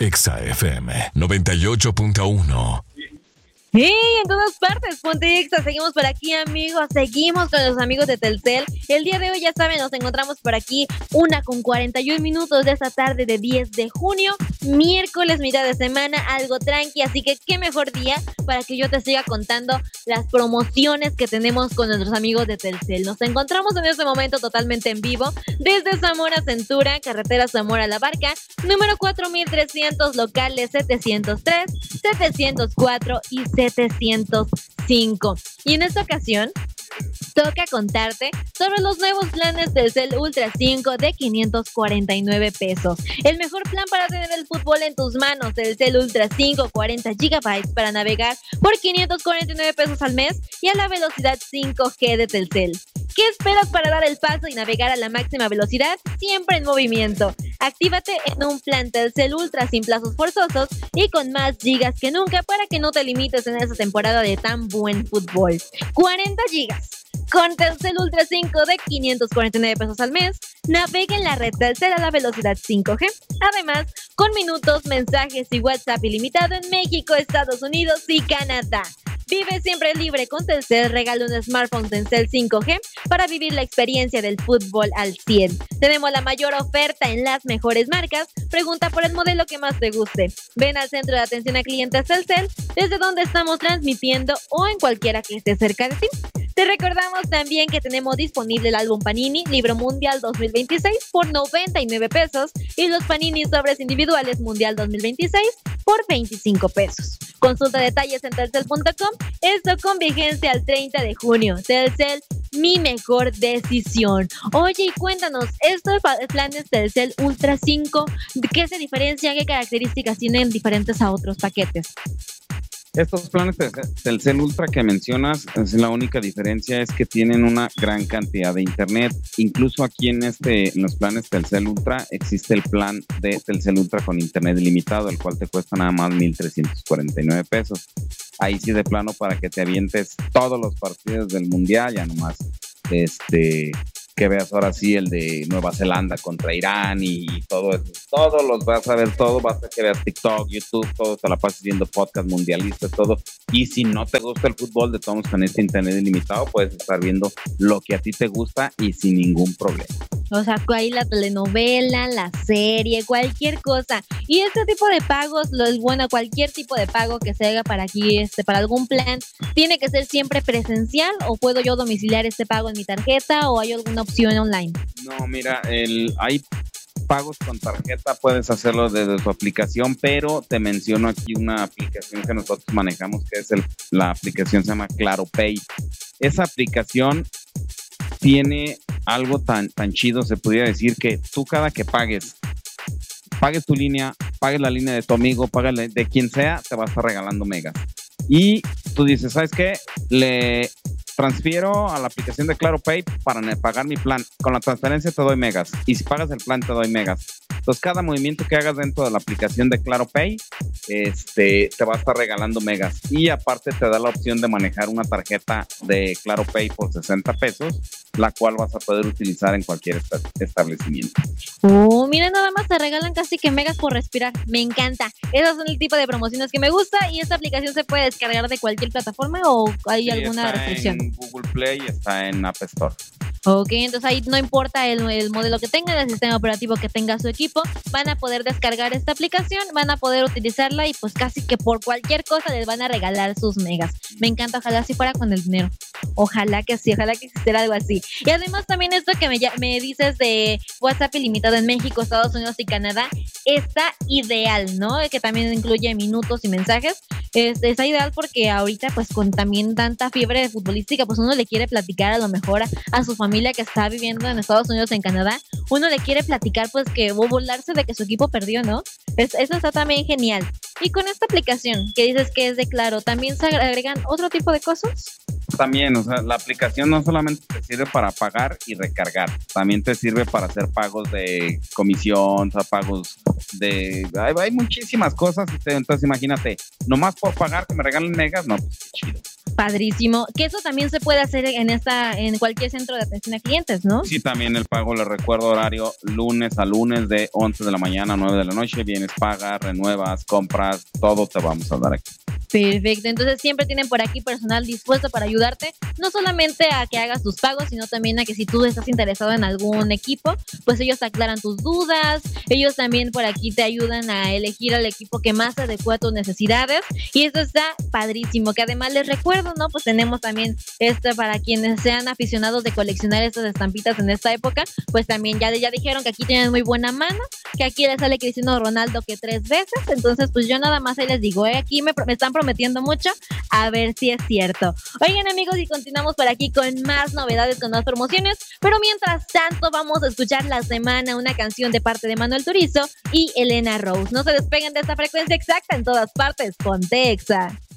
Exa FM 98.1. ¡Sí! En todas partes, Ponte Exa. Seguimos por aquí, amigos. Seguimos con los amigos de Telcel. El día de hoy, ya saben, nos encontramos por aquí 1:41 de esta tarde de 10 de junio. Miércoles, mitad de semana, algo tranqui. Así que qué mejor día para que yo te siga contando las promociones que tenemos con nuestros amigos de Telcel. Nos encontramos en este momento totalmente en vivo desde Zamora Centura, carretera Zamora La Barca, número 4300, locales 703, 704 y 705. Y en esta ocasión toca contarte sobre los nuevos planes Telcel Ultra 5 de 549 pesos. El mejor plan para tener el fútbol en tus manos. Telcel Ultra 5, 40 GB para navegar por 549 pesos al mes y a la velocidad 5G de Telcel. ¿Qué esperas para dar el paso y navegar a la máxima velocidad? Siempre en movimiento. Actívate en un plan Telcel Ultra sin plazos forzosos y con más gigas que nunca para que no te limites en esta temporada de tan buen fútbol. 40 gigas. Con Telcel Ultra 5 de 549 pesos al mes, navega en la red Telcel a la velocidad 5G. Además, con minutos, mensajes y WhatsApp ilimitado en México, Estados Unidos y Canadá. Vive siempre libre con Telcel. Regala un smartphone Telcel 5G para vivir la experiencia del fútbol al 100. Tenemos la mayor oferta en las mejores marcas. Pregunta por el modelo que más te guste. Ven al centro de atención a clientes Telcel, desde donde estamos transmitiendo o en cualquiera que esté cerca de ti. Te recordamos también que tenemos disponible el álbum Panini Libro Mundial 2026 por 99 pesos y los Panini Sobres Individuales Mundial 2026 por 25 pesos. Consulta detalles en telcel.com, esto con vigencia al 30 de junio. Telcel, mi mejor decisión. Oye, y cuéntanos, estos planes Telcel Ultra 5, ¿qué se diferencia? ¿Qué características tienen diferentes a otros paquetes? Estos planes Telcel Ultra que mencionas, la única diferencia es que tienen una gran cantidad de internet. Incluso aquí en los planes Telcel Ultra existe el plan de Telcel Ultra con internet ilimitado, el cual te cuesta nada más 1,349 pesos. Ahí sí de plano para que te avientes todos los partidos del mundial, ya nomás que veas ahora sí el de Nueva Zelanda contra Irán y todo eso. Todos los vas a ver, todo, basta que veas TikTok, YouTube, todo, te la pasas viendo podcast mundialistas, todo. Y si no te gusta el fútbol, de todos con este internet ilimitado, puedes estar viendo lo que a ti te gusta y sin ningún problema. O sea, ahí la telenovela, la serie, cualquier cosa. Y este tipo de pagos, cualquier tipo de pago que se haga para aquí, para algún plan, ¿tiene que ser siempre presencial o puedo yo domiciliar este pago en mi tarjeta o hay alguna opción online? No, mira, hay pagos con tarjeta, puedes hacerlo desde tu aplicación, pero te menciono aquí una aplicación que nosotros manejamos, que es la aplicación se llama Claro Pay. Esa aplicación tiene algo tan chido, se podría decir, que tú cada que pagues tu línea, pagues la línea de tu amigo, pagues de quien sea, te va a estar regalando megas. Y tú dices, ¿sabes qué? Le transfiero a la aplicación de Claro Pay para pagar mi plan. Con la transferencia te doy megas. Y si pagas el plan te doy megas. Entonces cada movimiento que hagas dentro de la aplicación de Claro Pay te va a estar regalando megas. Y aparte te da la opción de manejar una tarjeta de Claro Pay por 60 pesos, la cual vas a poder utilizar en cualquier establecimiento. Mira, nada más te regalan casi que megas por respirar. Me encanta. Esos son el tipo de promociones que me gusta. ¿Y esta aplicación se puede descargar de cualquier plataforma o hay alguna restricción? En Google Play, está en App Store. Ok, entonces ahí no importa el modelo que tenga, el sistema operativo que tenga su equipo, van a poder descargar esta aplicación, van a poder utilizarla y pues casi que por cualquier cosa les van a regalar sus megas. Me encanta, ojalá así fuera con el dinero. Ojalá que sí, ojalá que existiera algo así. Y además también esto que me dices de WhatsApp ilimitado en México, Estados Unidos y Canadá, está ideal, ¿no? Que también incluye minutos y mensajes. Está ideal porque ahorita pues con también tanta fiebre futbolística, pues uno le quiere platicar a lo mejor a su familia que está viviendo en Estados Unidos, en Canadá, uno le quiere platicar pues que o burlarse de que su equipo perdió, ¿no? Eso está también genial. Y con esta aplicación que dices que es de Claro, ¿también se agregan otro tipo de cosas? También, o sea, la aplicación no solamente te sirve para pagar y recargar, también te sirve para hacer pagos de comisión, o sea, pagos de... Hay muchísimas cosas, entonces imagínate, nomás por pagar que me regalen megas, no, pues qué chido. Padrísimo, que eso también se puede hacer en cualquier centro de atención a clientes, ¿no? Sí, también el pago, les recuerdo, horario lunes a lunes de 11 de la mañana a 9 de la noche. Vienes, pagas, renuevas, compras, todo te vamos a dar aquí. Perfecto, entonces siempre tienen por aquí personal dispuesto para ayudarte, no solamente a que hagas tus pagos, sino también a que si tú estás interesado en algún equipo, pues ellos aclaran tus dudas, ellos también por aquí te ayudan a elegir al equipo que más se adecua a tus necesidades, y esto está padrísimo, que además les recuerdo, ¿no? Pues tenemos también para quienes sean aficionados de coleccionar estas estampitas en esta época, pues también ya dijeron que aquí tienen muy buena mano, que aquí les sale Cristiano Ronaldo que 3 veces, entonces pues yo nada más ahí les digo, aquí me están prometiendo mucho, a ver si es cierto. Oigan amigos, y continuamos por aquí con más novedades, con más promociones, pero mientras tanto vamos a escuchar La Semana, una canción de parte de Manuel Turizo y Elena Rose. No se despeguen de esta frecuencia exacta, en todas partes, ponte Exa.